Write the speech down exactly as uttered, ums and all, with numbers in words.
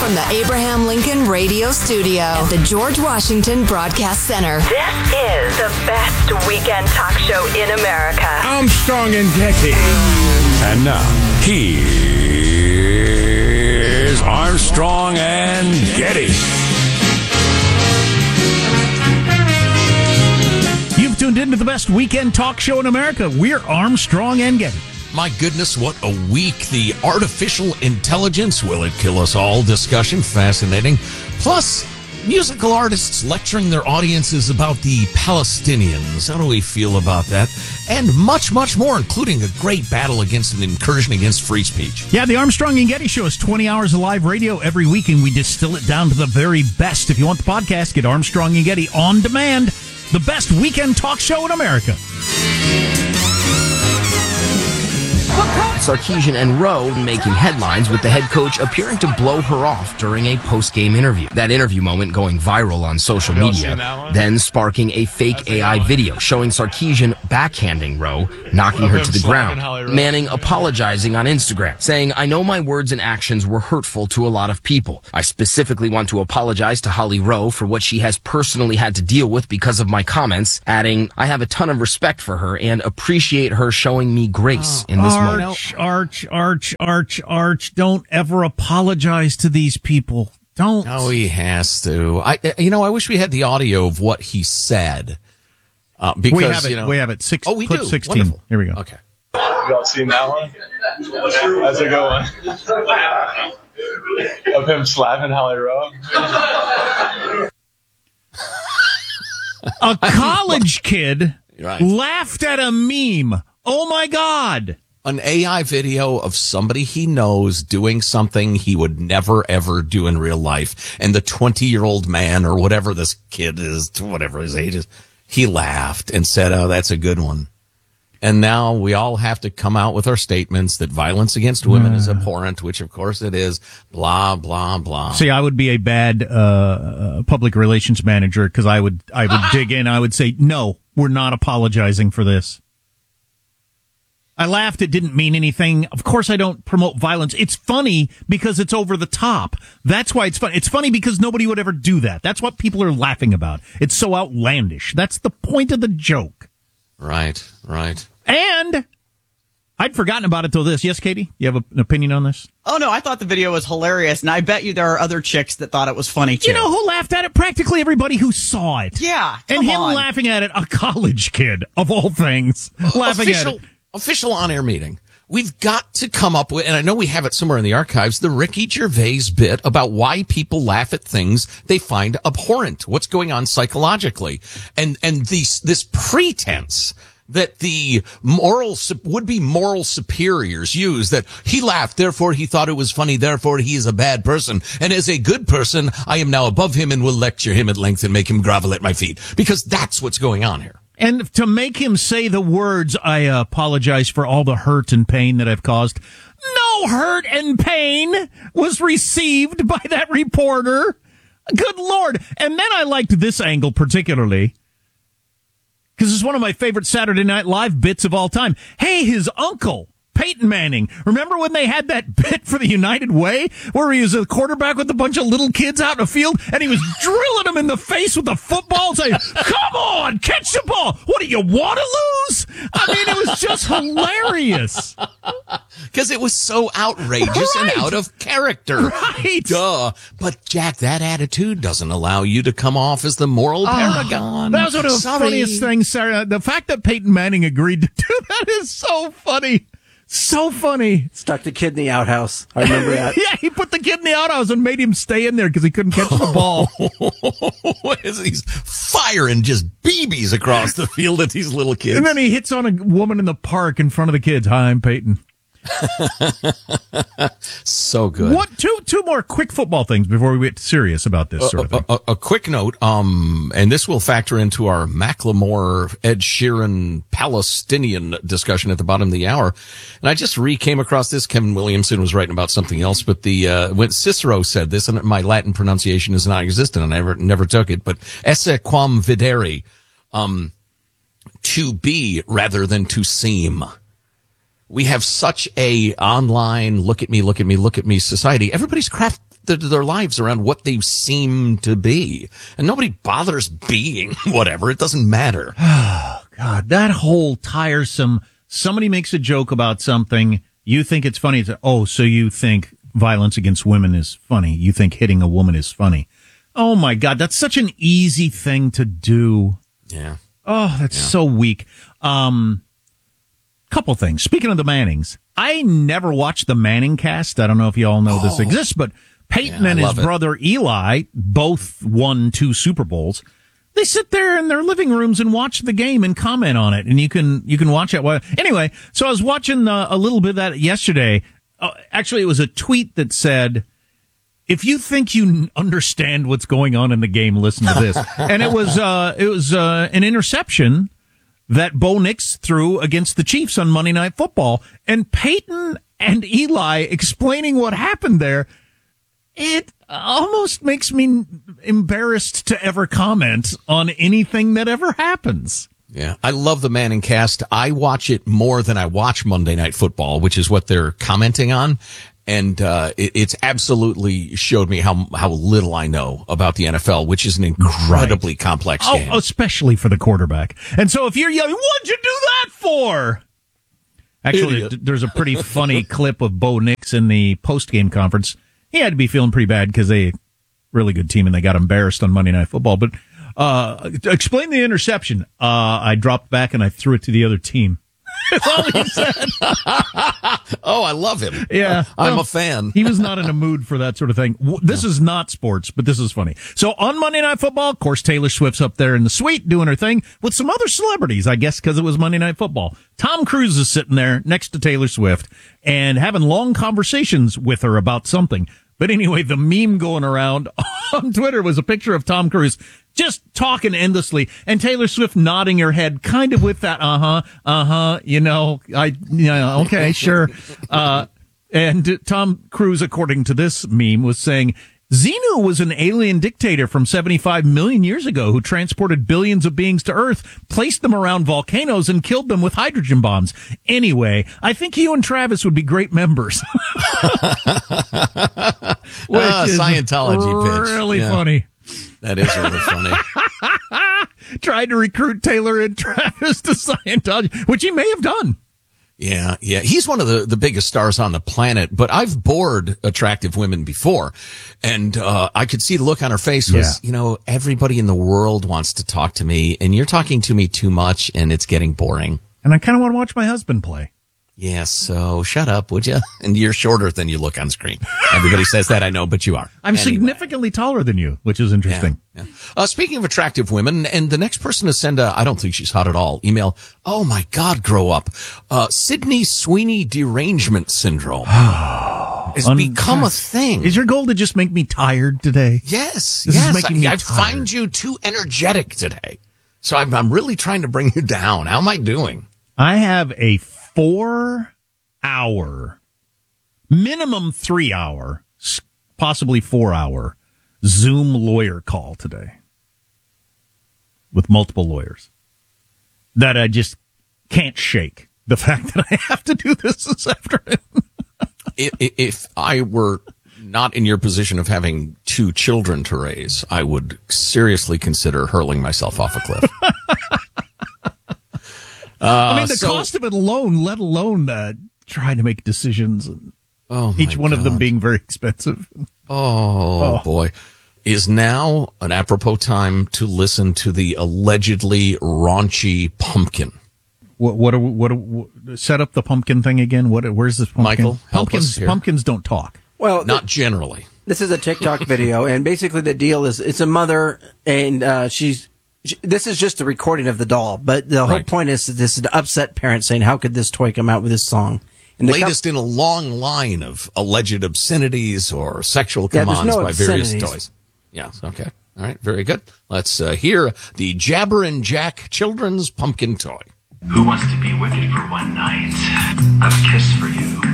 from the Abraham Lincoln Radio Studio at the George Washington Broadcast Center. This is the best weekend talk show in America. Armstrong and Getty. And now, here's Armstrong and Getty. You've tuned into the best weekend talk show in America. We're Armstrong and Getty. My goodness, what a week. The artificial intelligence, will it kill us all discussion, fascinating. Plus, musical artists lecturing their audiences about the Palestinians. How do we feel about that? And much, much more, including a great battle against an incursion against free speech. Yeah, the Armstrong and Getty Show is twenty hours of live radio every week, and we distill it down to the very best. If you want the podcast, get Armstrong and Getty on demand. The best weekend talk show in America. Sarkisian and Rowe making headlines with the head coach appearing to blow her off during a post-game interview. That interview moment going viral on social media, then sparking a fake A I video showing Sarkisian backhanding Rowe, knocking her to the ground. Manning apologizing on Instagram, saying, "I know my words and actions were hurtful to a lot of people. I specifically want to apologize to Holly Rowe for what she has personally had to deal with because of my comments," adding, "I have a ton of respect for her and appreciate her showing me grace in this moment." Arch, Arch, Arch, Arch, don't ever apologize to these people. Don't. No, he has to. I, you know, I wish we had the audio of what he said. Uh, because, we have it. You know, we have it. Six, oh, we clip do. sixteen. Wonderful. Here we go. Okay. Y'all seen that one? How's it going? Of him slapping Holly Rowe? A college kid Right. laughed at a meme. Oh, my God. An A I video of somebody he knows doing something he would never, ever do in real life. And the twenty-year-old man, or whatever this kid is, whatever his age is, he laughed and said, "Oh, that's a good one." And now we all have to come out with our statements that violence against women uh. is abhorrent, which of course it is, blah, blah, blah. See, I would be a bad uh, public relations manager because I would, I would dig in. I would say, no, we're not apologizing for this. I laughed. It didn't mean anything. Of course, I don't promote violence. It's funny because it's over the top. That's why it's funny. It's funny because nobody would ever do that. That's what people are laughing about. It's so outlandish. That's the point of the joke. Right, right. And I'd forgotten about it till this. Yes, Katie? You have a, an opinion on this? Oh, no, I thought the video was hilarious, and I bet you there are other chicks that thought it was funny, too. You know who laughed at it? Practically everybody who saw it. Yeah, come And him on. laughing at it, a college kid, of all things, laughing official, at it. Official on-air meeting. We've got to come up with, and I know we have it somewhere in the archives, the Ricky Gervais bit about why people laugh at things they find abhorrent. What's going on psychologically. And, and these, this pretense that the moral, would-be moral superiors use, that he laughed, therefore he thought it was funny, therefore he is a bad person. And as a good person, I am now above him and will lecture him at length and make him grovel at my feet. Because that's what's going on here. And to make him say the words, "I apologize for all the hurt and pain that I've caused." No hurt and pain was received by that reporter. Good Lord. And then I liked this angle particularly, because it's one of my favorite Saturday Night Live bits of all time. Hey, his uncle, Peyton Manning. Remember when they had that bit for the United Way where he was a quarterback with a bunch of little kids out in the field and he was drilling them in the face with the football saying, "Come on, catch the ball. What do you want to lose?" I mean, it was just hilarious. Because it was so outrageous Right. and out of character. Right. Duh. But, Jack, that attitude doesn't allow you to come off as the moral paragon. That was one of the Sorry. funniest things, Sarah. The fact that Peyton Manning agreed to do that is so funny. So funny. Stuck the kid in the outhouse. I remember that. Yeah, he put the kid in the outhouse and made him stay in there because he couldn't catch the ball. What is he's firing just B Bs across the field at these little kids. And then he hits on a woman in the park in front of the kids. "Hi, I'm Peyton." So good. What two two more quick football things before we get serious about this sort of thing? A, a, a quick note, um, and this will factor into our Macklemore, Ed Sheeran, Palestinian discussion at the bottom of the hour. And I just re came across this. Kevin Williamson was writing about something else, but the uh, when Cicero said this, and my Latin pronunciation is non-existent, and I never never took it, but esse quam videre, um, to be rather than to seem. We have such a online look at me, look at me, look at me society. Everybody's craft their, their lives around what they seem to be. And nobody bothers being whatever. It doesn't matter. God, that whole tiresome, somebody makes a joke about something, you think it's funny. It's, oh, so you think violence against women is funny. You think hitting a woman is funny. Oh, my God, that's such an easy thing to do. Yeah. Oh, that's yeah. so weak. Um, couple things. Speaking of the Mannings, I never watched the Manning cast. I don't know if you all know oh. this exists, but Peyton yeah, and his it. brother Eli both won two Super Bowls. They sit there in their living rooms and watch the game and comment on it, and you can you can watch it. Anyway, so I was watching uh, a little bit of that yesterday. Uh, actually, it was a tweet that said, if you think you understand what's going on in the game, listen to this. And it was uh, it was uh, an interception that Bo Nix threw against the Chiefs on Monday Night Football. And Peyton and Eli explaining what happened there, it almost makes me embarrassed to ever comment on anything that ever happens. Yeah, I love the Manning cast. I watch it more than I watch Monday Night Football, which is what they're commenting on. And uh it, it's absolutely showed me how how little I know about the N F L, which is an incredibly right. complex oh, game. Especially for the quarterback. And so if you're yelling, what'd you do that for? Actually, Idiot. there's a pretty funny clip of Bo Nix in the post-game conference. He had to be feeling pretty bad because they really good team and they got embarrassed on Monday Night Football. But uh explain the interception. Uh I dropped back and I threw it to the other team. That's all he said. Oh, I love him. Yeah. I'm well, a fan. He was not in a mood for that sort of thing. This is not sports, but this is funny. So on Monday Night Football, of course, Taylor Swift's up there in the suite doing her thing with some other celebrities, I guess, because it was Monday Night Football. Tom Cruise is sitting there next to Taylor Swift and having long conversations with her about something. But anyway, the meme going around on Twitter was a picture of Tom Cruise just talking endlessly and Taylor Swift nodding her head kind of with that, uh-huh, uh-huh, you know, I, you know, okay, sure. Uh, and Tom Cruise, according to this meme, was saying, Xenu was an alien dictator from seventy-five million years ago who transported billions of beings to Earth, placed them around volcanoes, and killed them with hydrogen bombs. Anyway, I think you and Travis would be great members. Which uh, is Scientology pitch. Really yeah. funny. That is really funny. Tried to recruit Taylor and Travis to Scientology, which he may have done. Yeah, yeah. He's one of the, the biggest stars on the planet, but I've bored attractive women before. And, uh, I could see the look on her face was, yeah. you know, everybody in the world wants to talk to me and you're talking to me too much and it's getting boring. And I kind of want to watch my husband play. Yeah, so shut up, would you? And you're shorter than you look on screen. Everybody says that, I know, but you are. I'm anyway. significantly taller than you, which is interesting. Yeah, yeah. Uh, speaking of attractive women, and the next person to send a, I don't think she's hot at all, email, oh my God, grow up. Uh, Sydney Sweeney derangement syndrome has Un- become a thing. Is your goal to just make me tired today? Yes, this yes. Is making me I, I tired. find you too energetic today. So I'm, I'm really trying to bring you down. How am I doing? I have a four hour, minimum three hour, possibly four hour Zoom lawyer call today with multiple lawyers that I just can't shake. The fact that I have to do this this afternoon. if, if I were not in your position of having two children to raise, I would seriously consider hurling myself off a cliff. Uh, I mean, the so, cost of it alone, let alone uh, trying to make decisions, and oh each one God. of them being very expensive. Oh, oh, boy. Is now an apropos time to listen to the allegedly raunchy Pumpkin. What, what, are, what, are, what set up the pumpkin thing again? What, where's this pumpkin? Michael, help pumpkins, us here. Pumpkins don't talk. Well, not generally. This is a TikTok video, and basically the deal is it's a mother, and uh, she's, she, this is just a recording of the doll, but the whole right. point is that this is an upset parent saying, how could this toy come out with this song? And Latest com- in a long line of alleged obscenities or sexual yeah, commands no by various obscenities. toys. Yeah, okay. All right, very good. Let's uh, hear the Jabberin' Jack children's pumpkin toy. Who wants to be with me for one night? A kiss for you.